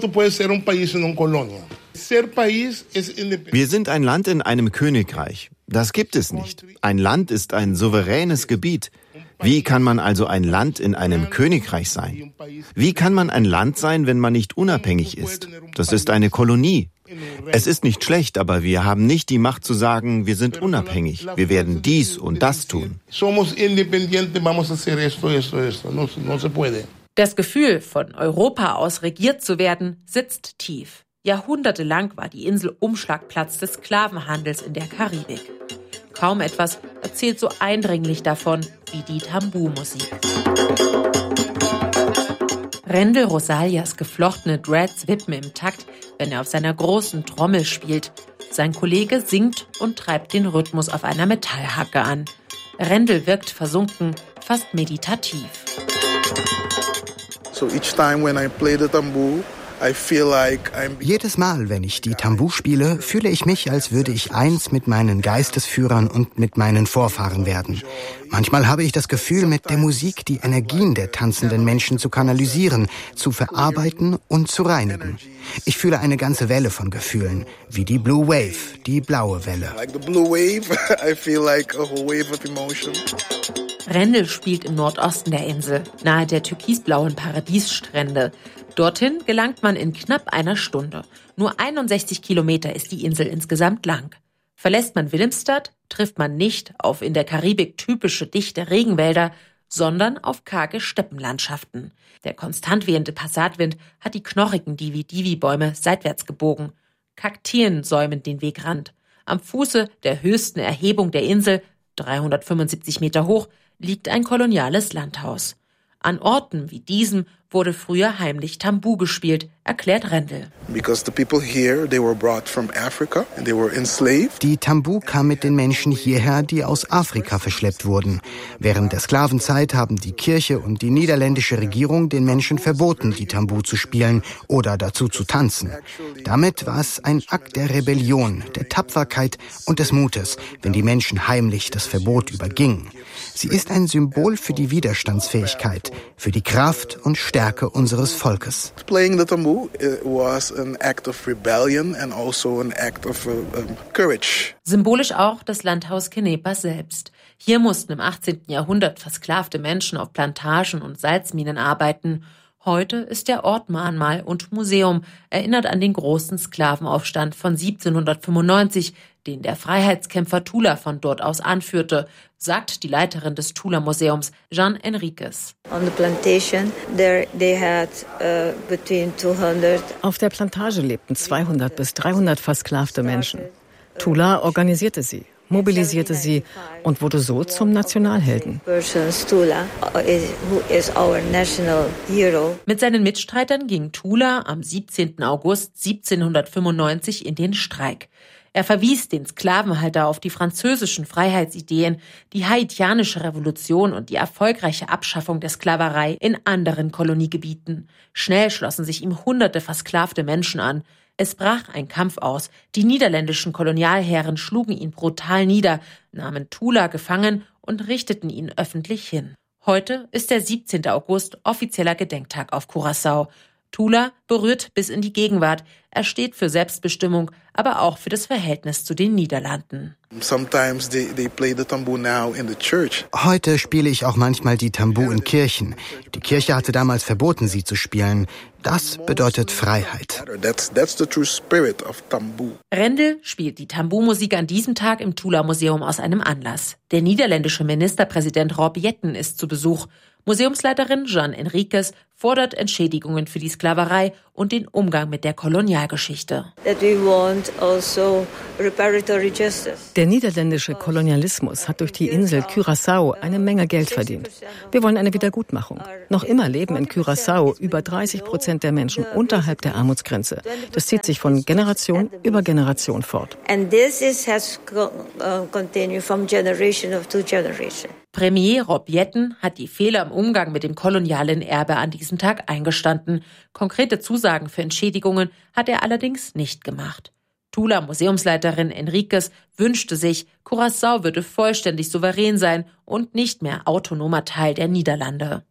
Wir sind ein Land in einem Königreich. Das gibt es nicht. Ein Land ist ein souveränes Gebiet. Wie kann man also ein Land in einem Königreich sein? Wie kann man ein Land sein, wenn man nicht unabhängig ist? Das ist eine Kolonie. Es ist nicht schlecht, aber wir haben nicht die Macht zu sagen, wir sind unabhängig. Wir werden dies und das tun. Das Gefühl, von Europa aus regiert zu werden, sitzt tief. Jahrhundertelang war die Insel Umschlagplatz des Sklavenhandels in der Karibik. Kaum etwas erzählt so eindringlich davon wie die Tambu-Musik. Rendel Rosalias geflochtene Dreads wippen im Takt, wenn er auf seiner großen Trommel spielt. Sein Kollege singt und treibt den Rhythmus auf einer Metallhacke an. Rendel wirkt versunken, fast meditativ. So each time when I play the tambu, jedes Mal, wenn ich die Tambu spiele, fühle ich mich, als würde ich eins mit meinen Geistesführern und mit meinen Vorfahren werden. Manchmal habe ich das Gefühl, mit der Musik die Energien der tanzenden Menschen zu kanalisieren, zu verarbeiten und zu reinigen. Ich fühle eine ganze Welle von Gefühlen, wie die Blue Wave, die blaue Welle. Rendel spielt im Nordosten der Insel, nahe der türkisblauen Paradiesstrände. Dorthin gelangt man in knapp einer Stunde. Nur 61 Kilometer ist die Insel insgesamt lang. Verlässt man Willemstad, trifft man nicht auf in der Karibik typische dichte Regenwälder, sondern auf karge Steppenlandschaften. Der konstant wehende Passatwind hat die knorrigen Divi-Divi-Bäume seitwärts gebogen. Kakteen säumen den Wegrand. Am Fuße der höchsten Erhebung der Insel, 375 Meter hoch, liegt ein koloniales Landhaus. An Orten wie diesem wurde früher heimlich Tambu gespielt, erklärt Rendel. Die Tambu kam mit den Menschen hierher, die aus Afrika verschleppt wurden. Während der Sklavenzeit haben die Kirche und die niederländische Regierung den Menschen verboten, die Tambu zu spielen oder dazu zu tanzen. Damit war es ein Akt der Rebellion, der Tapferkeit und des Mutes, wenn die Menschen heimlich das Verbot übergingen. Sie ist ein Symbol für die Widerstandsfähigkeit, für die Kraft und Stärke unseres Volkes. Playing the tambu was an act of rebellion and also an act of courage. Symbolisch auch das Landhaus Kenepa selbst. Hier mussten im 18. Jahrhundert versklavte Menschen auf Plantagen und Salzminen arbeiten. Heute ist der Ort Mahnmal und Museum, erinnert an den großen Sklavenaufstand von 1795, den der Freiheitskämpfer Tula von dort aus anführte, sagt die Leiterin des Tula-Museums, Jeanne Enriquez. Auf der Plantage lebten 200 bis 300 versklavte Menschen. Tula organisierte sie, mobilisierte sie und wurde so zum Nationalhelden. Mit seinen Mitstreitern ging Tula am 17. August 1795 in den Streik. Er verwies den Sklavenhalter auf die französischen Freiheitsideen, die haitianische Revolution und die erfolgreiche Abschaffung der Sklaverei in anderen Koloniegebieten. Schnell schlossen sich ihm hunderte versklavte Menschen an. Es brach ein Kampf aus. Die niederländischen Kolonialherren schlugen ihn brutal nieder, nahmen Tula gefangen und richteten ihn öffentlich hin. Heute ist der 17. August offizieller Gedenktag auf Curaçao. Tula berührt bis in die Gegenwart. Er steht für Selbstbestimmung, aber auch für das Verhältnis zu den Niederlanden. Heute spiele ich auch manchmal die Tambour in Kirchen. Die Kirche hatte damals verboten, sie zu spielen. Das bedeutet Freiheit. Rendel spielt die Tambourmusik an diesem Tag im Tula-Museum aus einem Anlass. Der niederländische Ministerpräsident Rob Jetten ist zu Besuch. Museumsleiterin Jeanne Enriques fordert Entschädigungen für die Sklaverei und den Umgang mit der Kolonialgeschichte. Der niederländische Kolonialismus hat durch die Insel Curaçao eine Menge Geld verdient. Wir wollen eine Wiedergutmachung. Noch immer leben in Curaçao über 30% der Menschen unterhalb der Armutsgrenze. Das zieht sich von Generation über Generation fort. Premier Rob Jetten hat die Fehler im Umgang mit dem kolonialen Erbe an diesem Tag eingestanden. Konkrete Zusagen für Entschädigungen hat er allerdings nicht gemacht. Tula-Museumsleiterin Enriques wünschte sich, Curaçao würde vollständig souverän sein und nicht mehr autonomer Teil der Niederlande.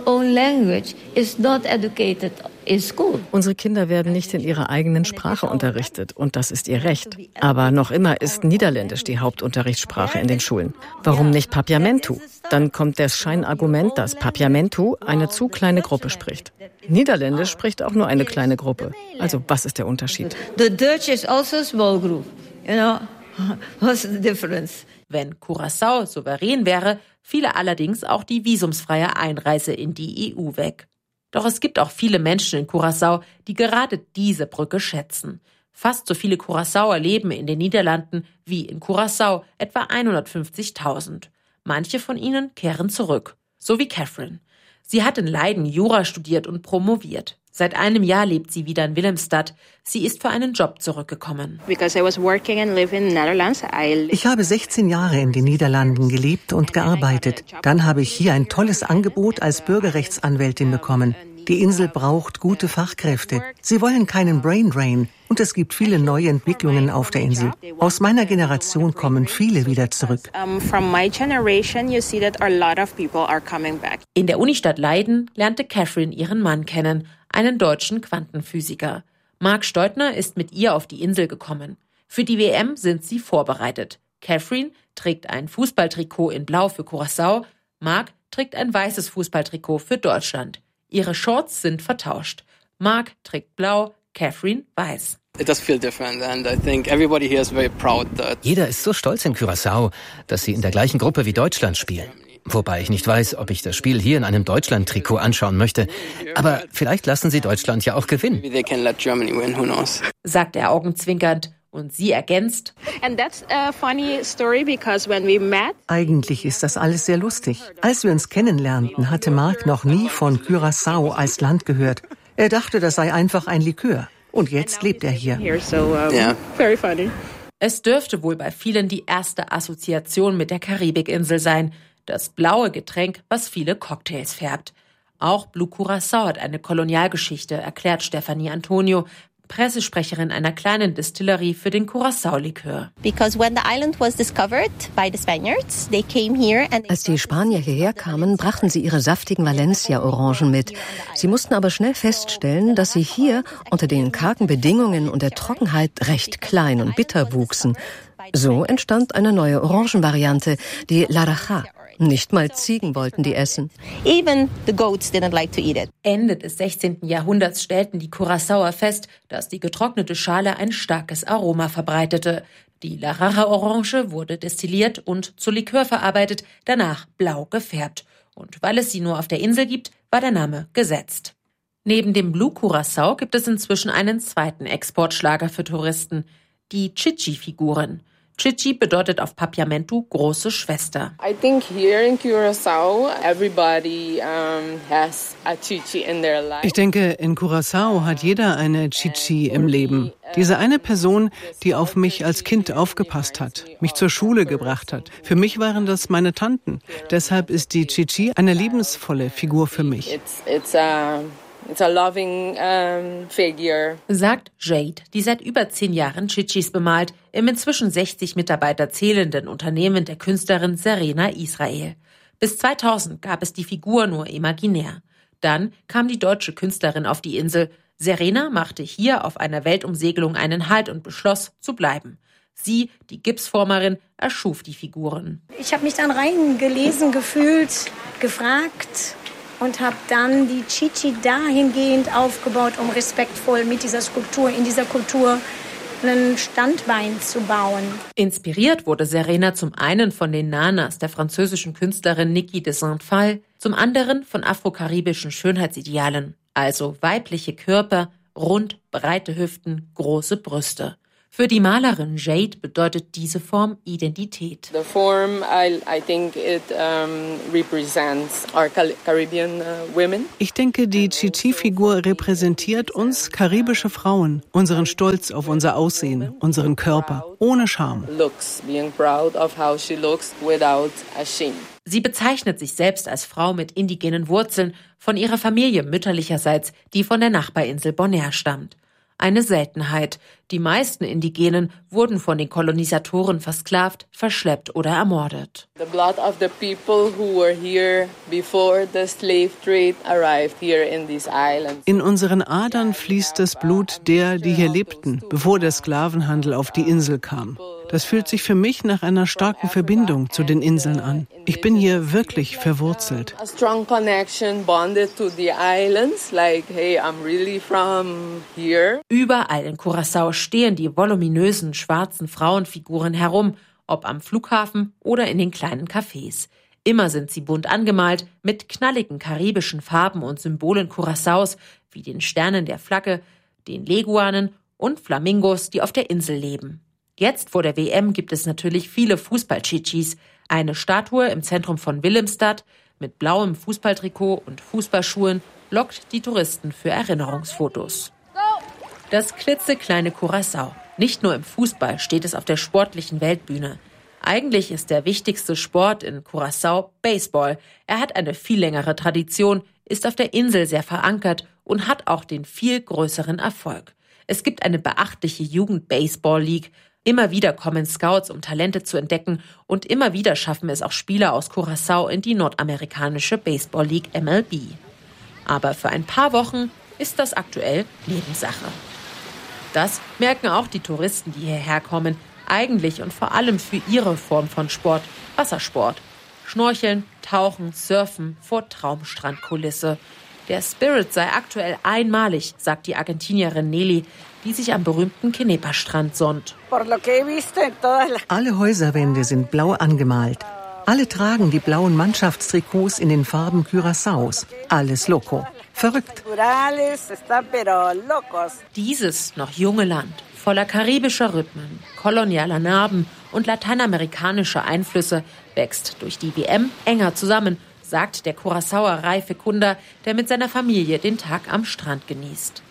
Unsere Kinder werden nicht in ihrer eigenen Sprache unterrichtet und das ist ihr Recht. Aber noch immer ist Niederländisch die Hauptunterrichtssprache in den Schulen. Warum nicht Papiamentu? Dann kommt das Scheinargument, dass Papiamentu eine zu kleine Gruppe spricht. Niederländisch spricht auch nur eine kleine Gruppe. Also was ist der Unterschied? The Dutch is also a small group. You know, what's the difference? Wenn Curaçao souverän wäre, fiele allerdings auch die visumsfreie Einreise in die EU weg. Doch es gibt auch viele Menschen in Curaçao, die gerade diese Brücke schätzen. Fast so viele Curaçaoer leben in den Niederlanden wie in Curaçao, etwa 150.000. Manche von ihnen kehren zurück, so wie Catherine. Sie hat in Leiden Jura studiert und promoviert. Seit einem Jahr lebt sie wieder in Willemstad. Sie ist für einen Job zurückgekommen. Ich habe 16 Jahre in den Niederlanden gelebt und gearbeitet. Dann habe ich hier ein tolles Angebot als Bürgerrechtsanwältin bekommen. Die Insel braucht gute Fachkräfte. Sie wollen keinen Brain Drain. Und es gibt viele neue Entwicklungen auf der Insel. Aus meiner Generation kommen viele wieder zurück. In der Unistadt Leiden lernte Catherine ihren Mann kennen, einen deutschen Quantenphysiker. Marc Steutner ist mit ihr auf die Insel gekommen. Für die WM sind sie vorbereitet. Catherine trägt ein Fußballtrikot in Blau für Curaçao. Marc trägt ein weißes Fußballtrikot für Deutschland. Ihre Shorts sind vertauscht. Marc trägt blau, Catherine weiß. Jeder ist so stolz in Curaçao, dass sie in der gleichen Gruppe wie Deutschland spielen. Wobei ich nicht weiß, ob ich das Spiel hier in einem Deutschland-Trikot anschauen möchte. Aber vielleicht lassen sie Deutschland ja auch gewinnen. Sagt er augenzwinkernd. Und sie ergänzt: Eigentlich ist das alles sehr lustig. Als wir uns kennenlernten, hatte Marc noch nie von Curaçao als Land gehört. Er dachte, das sei einfach ein Likör. Und jetzt lebt er hier. Es dürfte wohl bei vielen die erste Assoziation mit der Karibikinsel sein. Das blaue Getränk, was viele Cocktails färbt. Auch Blue Curaçao hat eine Kolonialgeschichte, erklärt Stefanie Antonio, Pressesprecherin einer kleinen Distillerie für den Curaçao-Likör. Als die Spanier hierher kamen, brachten sie ihre saftigen Valencia-Orangen mit. Sie mussten aber schnell feststellen, dass sie hier unter den kargen Bedingungen und der Trockenheit recht klein und bitter wuchsen. So entstand eine neue Orangenvariante, die Laraja. Nicht mal Ziegen wollten die essen. Even the goats didn't like to eat it. Ende des 16. Jahrhunderts stellten die Curaçaoer fest, dass die getrocknete Schale ein starkes Aroma verbreitete. Die Laraja-Orange wurde destilliert und zu Likör verarbeitet, danach blau gefärbt. Und weil es sie nur auf der Insel gibt, war der Name gesetzt. Neben dem Blue Curaçao gibt es inzwischen einen zweiten Exportschlager für Touristen, die Chichi-Figuren. Chichi bedeutet auf Papiamentu große Schwester. I think here in Curaçao everybody has a Chichi in their life. Ich denke, in Curaçao hat jeder eine Chichi im Leben. Diese eine Person, die auf mich als Kind aufgepasst hat, mich zur Schule gebracht hat. Für mich waren das meine Tanten. Deshalb ist die Chichi eine lebensvolle Figur für mich. It's a loving figure. Sagt Jade, die seit über 10 Jahren Chichis bemalt, im inzwischen 60 Mitarbeiter zählenden Unternehmen der Künstlerin Serena Israel. Bis 2000 gab es die Figur nur imaginär. Dann kam die deutsche Künstlerin auf die Insel. Serena machte hier auf einer Weltumsegelung einen Halt und beschloss, zu bleiben. Sie, die Gipsformerin, erschuf die Figuren. Ich habe mich dann reingelesen, gefühlt, gefragt und habe dann die Chichi dahingehend aufgebaut, um respektvoll mit dieser Skulptur, in dieser Kultur ein Standbein zu bauen. Inspiriert wurde Serena zum einen von den Nanas der französischen Künstlerin Niki de Saint-Phalle, zum anderen von afrokaribischen Schönheitsidealen, also weibliche Körper, rund, breite Hüften, große Brüste. Für die Malerin Jade bedeutet diese Form Identität. The form, I think it represents our Caribbean women. Ich denke, die Chichi-Figur repräsentiert uns karibische Frauen, unseren Stolz auf unser Aussehen, unseren Körper, ohne Scham. Looks, being proud of how she looks without a shame. Sie bezeichnet sich selbst als Frau mit indigenen Wurzeln, von ihrer Familie mütterlicherseits, die von der Nachbarinsel Bonaire stammt. Eine Seltenheit. Die meisten Indigenen wurden von den Kolonisatoren versklavt, verschleppt oder ermordet. The blood of the people who were here before the slave trade arrived here in these islands. In unseren Adern fließt das Blut der, die hier lebten, bevor der Sklavenhandel auf die Insel kam. Das fühlt sich für mich nach einer starken Verbindung zu den Inseln an. Ich bin hier wirklich verwurzelt. A strong connection bonded to the islands, like, hey, I'm really from here. Überall in Curaçao stehen die voluminösen schwarzen Frauenfiguren herum, ob am Flughafen oder in den kleinen Cafés. Immer sind sie bunt angemalt, mit knalligen karibischen Farben und Symbolen Curaçaos, wie den Sternen der Flagge, den Leguanen und Flamingos, die auf der Insel leben. Jetzt vor der WM gibt es natürlich viele Fußball-Chichis. Eine Statue im Zentrum von Willemstad mit blauem Fußballtrikot und Fußballschuhen lockt die Touristen für Erinnerungsfotos. Das klitzekleine Curaçao. Nicht nur im Fußball steht es auf der sportlichen Weltbühne. Eigentlich ist der wichtigste Sport in Curaçao Baseball. Er hat eine viel längere Tradition, ist auf der Insel sehr verankert und hat auch den viel größeren Erfolg. Es gibt eine beachtliche Jugend-Baseball-League. Immer wieder kommen Scouts, um Talente zu entdecken, und immer wieder schaffen es auch Spieler aus Curaçao in die nordamerikanische Baseball League MLB. Aber für ein paar Wochen ist das aktuell Nebensache. Das merken auch die Touristen, die hierher kommen, eigentlich und vor allem für ihre Form von Sport, Wassersport. Schnorcheln, Tauchen, Surfen vor Traumstrandkulisse. Der Spirit sei aktuell einmalig, sagt die Argentinierin Nelly, die sich am berühmten Kenepa-Strand sonnt. Alle Häuserwände sind blau angemalt. Alle tragen die blauen Mannschaftstrikots in den Farben Curaçaos. Alles loco. Verrückt. Dieses noch junge Land, voller karibischer Rhythmen, kolonialer Narben und lateinamerikanischer Einflüsse, wächst durch die WM enger zusammen, sagt der Curaçaoer Ray Fecunda, der mit seiner Familie den Tag am Strand genießt.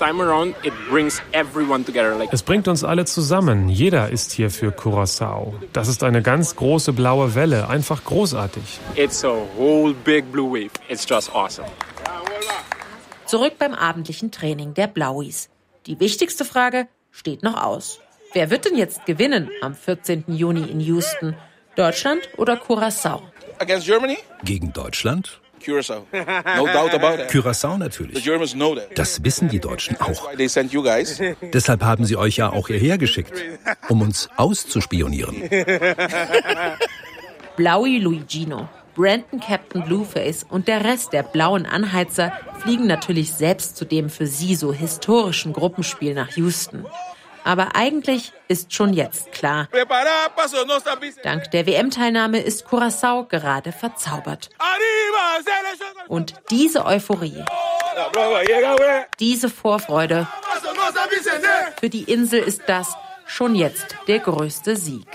Es bringt uns alle zusammen. Jeder ist hier für Curaçao. Das ist eine ganz große blaue Welle. Einfach großartig. It's a whole big blue wave. It's just awesome. Zurück beim abendlichen Training der Blauis. Die wichtigste Frage steht noch aus. Wer wird denn jetzt gewinnen am 14. Juni in Houston? Deutschland oder Curaçao? Against Germany? Gegen Deutschland? Curaçao. No doubt about it. Curaçao natürlich. The Germans know that. Das wissen die Deutschen auch. They sent you guys. Deshalb haben sie euch ja auch hierher geschickt, um uns auszuspionieren. Blaui Luigino, Brandon Captain Blueface und der Rest der blauen Anheizer fliegen natürlich selbst zu dem für sie so historischen Gruppenspiel nach Houston. Aber eigentlich ist schon jetzt klar, dank der WM-Teilnahme ist Curaçao gerade verzaubert. Und diese Euphorie, diese Vorfreude, für die Insel ist das schon jetzt der größte Sieg.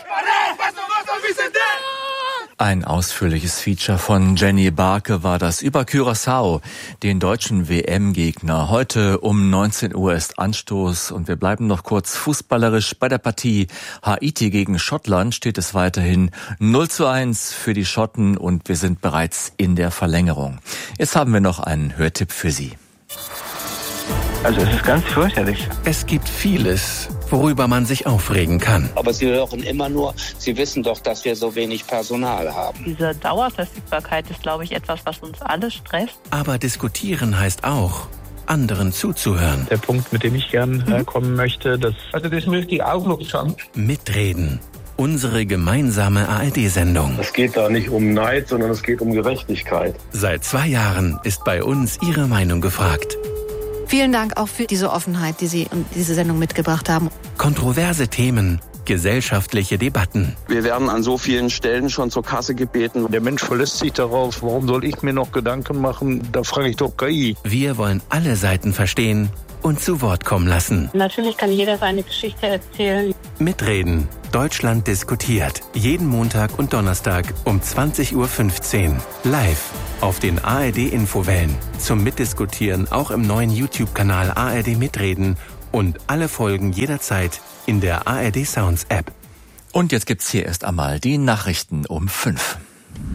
Ein ausführliches Feature von Jenny Barke war das über Curaçao, den deutschen WM-Gegner. Heute um 19 Uhr ist Anstoß und wir bleiben noch kurz fußballerisch. Bei der Partie Haiti gegen Schottland steht es weiterhin 0:1 für die Schotten und wir sind bereits in der Verlängerung. Jetzt haben wir noch einen Hörtipp für Sie. Also es ist ganz fürchterlich. Es gibt vieles, worüber man sich aufregen kann. Aber Sie hören immer nur, Sie wissen doch, dass wir so wenig Personal haben. Diese Dauerverfügbarkeit ist, glaube ich, etwas, was uns alle stresst. Aber diskutieren heißt auch, anderen zuzuhören. Der Punkt, mit dem ich gern kommen möchte, das möchte ich auch noch sagen. Mitreden. Unsere gemeinsame ARD-Sendung. Es geht da nicht um Neid, sondern es geht um Gerechtigkeit. Seit 2 Jahren ist bei uns Ihre Meinung gefragt. Vielen Dank auch für diese Offenheit, die Sie in diese Sendung mitgebracht haben. Kontroverse Themen, gesellschaftliche Debatten. Wir werden an so vielen Stellen schon zur Kasse gebeten. Der Mensch verlässt sich darauf, warum soll ich mir noch Gedanken machen? Da frage ich doch KI. Wir wollen alle Seiten verstehen und zu Wort kommen lassen. Natürlich kann jeder seine Geschichte erzählen. Mitreden. Deutschland diskutiert. Jeden Montag und Donnerstag um 20:15 Uhr. Live auf den ARD-Infowellen. Zum Mitdiskutieren auch im neuen YouTube-Kanal ARD Mitreden und alle Folgen jederzeit in der ARD Sounds App. Und jetzt gibt's hier erst einmal die Nachrichten um 5.